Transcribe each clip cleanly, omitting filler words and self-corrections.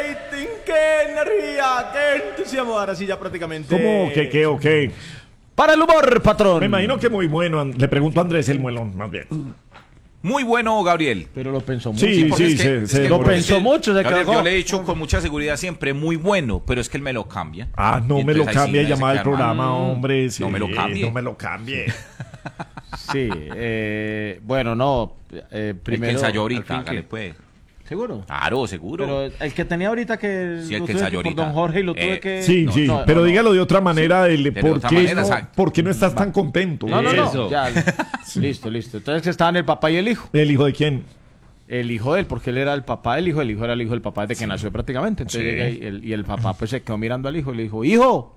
rating, qué energía, qué entusiasmo. Ahora sí, ya prácticamente. ¿Cómo? ¿Qué? Para el humor, patrón. Me imagino que muy bueno. Le pregunto a Andrés el Muelón, más bien. Muy bueno, Gabriel. Pero lo pensó mucho. Sí, porque lo pensó mucho, se Gabriel, cagó. yo le he dicho con mucha seguridad siempre muy bueno, pero es que él me lo cambia. Ah, no Y me lo entonces ahí cambie, sí me llamaba hace el quedar mal. programa, hombre. Sí, No me lo cambie. No me lo cambie. Sí, bueno, no. El que Primero. ensayó al fin ahorita, que- hágale pues. ¿Seguro? Claro, seguro. Pero el que tenía ahorita que Sí, el lo que tuve ensayó por ahorita. Don Jorge y lo tuve que... Sí, No, sí, no, pero no, dígalo de otra manera. de ¿Por otra qué manera, no, exacto. ¿por qué no estás tan contento? No, Eso. ya. Listo. Entonces que estaban el papá y el hijo. ¿El hijo de quién? El hijo de él, porque él era el papá del hijo, el hijo era el hijo del papá desde que nació prácticamente. Entonces Sí. llega y el papá pues se quedó mirando al hijo y le dijo, ¡hijo!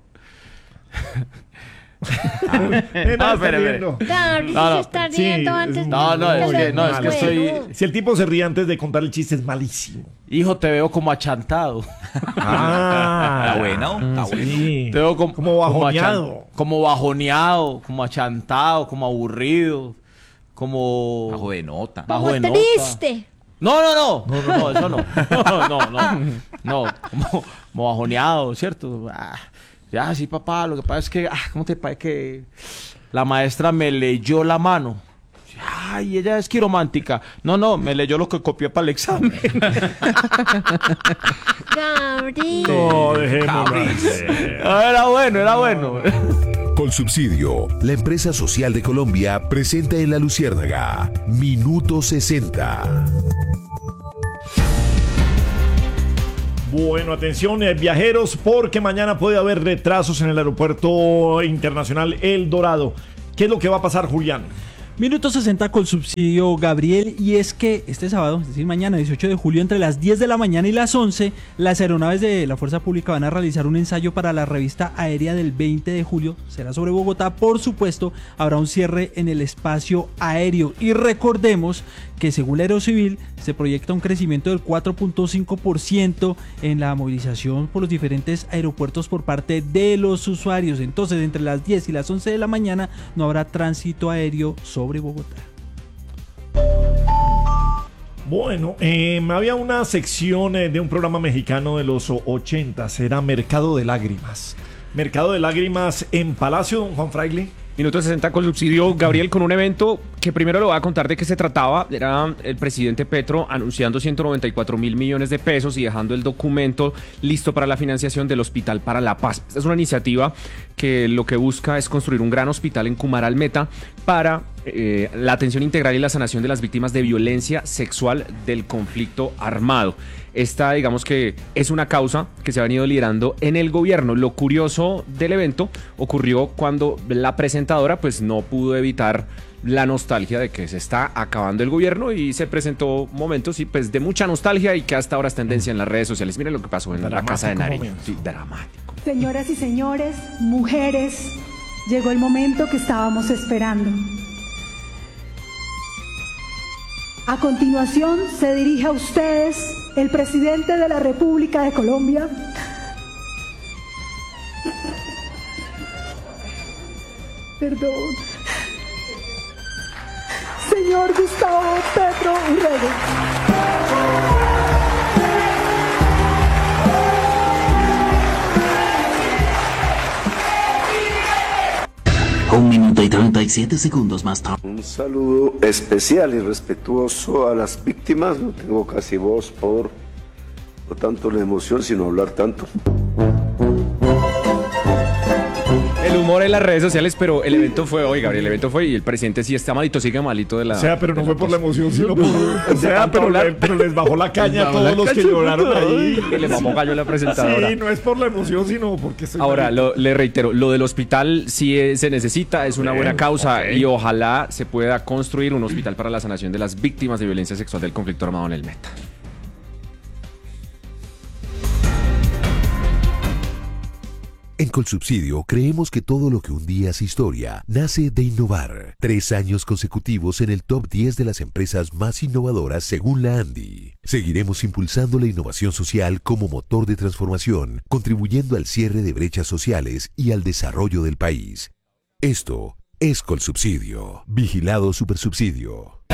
espere. Gabriel, No, no, se está sí, riendo es antes. No, no, de es que, lo no, es que bueno. estoy... Si el tipo se ríe antes de contar el chiste, es malísimo. Hijo, te veo como achantado. Está bueno, está bueno. Sí. Te veo Como bajoneado. Como bajoneado, como achantado, como aburrido, como... Bajo de nota. Bajo Como de nota. triste. No, eso no. No, como bajoneado, ¿cierto? Ya, sí, papá, lo que pasa es que, ¿cómo te parece que la maestra me leyó la mano? Ay, ella es quiromántica. No, me leyó lo que copié para el examen. Gabriel. No, dejémoslo. Cabris. Era bueno. Colsubsidio, la empresa social de Colombia, presenta en La Luciérnaga, Minuto 60. Bueno, atención, viajeros, porque mañana puede haber retrasos en el aeropuerto internacional El Dorado. ¿Qué es lo que va a pasar, Julián? Minuto 60 con subsidio, Gabriel, y es que este sábado, es decir mañana 18 de julio, entre las 10 de la mañana y las 11, las aeronaves de la Fuerza Pública van a realizar un ensayo para la revista aérea del 20 de julio, será sobre Bogotá. Por supuesto, habrá un cierre en el espacio aéreo y recordemos que según la Aerocivil se proyecta un crecimiento del 4.5% en la movilización por los diferentes aeropuertos por parte de los usuarios. Entonces, entre las 10 y las 11 de la mañana no habrá tránsito aéreo sobre Bogotá. Bueno, había una sección de un programa mexicano de los 80, era Mercado de Lágrimas. Mercado de Lágrimas en Palacio, don Juan Fraile. Minuto 60 con subsidio, Gabriel, con un evento que primero lo voy a contar de qué se trataba. Era el presidente Petro anunciando 194.000 millones de pesos y dejando el documento listo para la financiación del Hospital para la Paz. Esta es una iniciativa que lo que busca es construir un gran hospital en Cumaral Meta para la atención integral y la sanación de las víctimas de violencia sexual del conflicto armado. Esta, digamos que es una causa que se ha venido liderando en el gobierno. Lo curioso del evento ocurrió cuando la presentadora pues no pudo evitar la nostalgia de que se está acabando el gobierno y se presentó momentos pues de mucha nostalgia y que hasta ahora es tendencia en las redes sociales. Miren lo que pasó en la Casa de Nariño. Sí, dramático. Señoras y señores, mujeres, llegó el momento que estábamos esperando. A continuación se dirige a ustedes el presidente de la República de Colombia. Perdón. Señor Gustavo Petro Urrego. Un minuto y 37 segundos más tarde. Un saludo especial y respetuoso a las víctimas. No tengo casi voz por no tanto la emoción, sino hablar tanto. El humor en las redes sociales, pero el evento fue hoy, Gabriel. El evento fue y el presidente sí está malito, sigue malito de la. O sea, pero no fue por la emoción, sino por. O sea, tanto hablar. pero les bajó la caña a todos los que lloraron ahí. Y le mamó gallo a la presentadora. Sí, no es por la emoción, sino porque soy Ahora, malito. le reitero, lo del hospital sí se necesita, es una buena causa y ojalá se pueda construir un hospital para la sanación de las víctimas de violencia sexual del conflicto armado en el Meta. En Colsubsidio creemos que todo lo que un día es historia nace de innovar. 3 años consecutivos en el top 10 de las empresas más innovadoras según la ANDI. Seguiremos impulsando la innovación social como motor de transformación, contribuyendo al cierre de brechas sociales y al desarrollo del país. Esto es Colsubsidio. Vigilado Supersubsidio.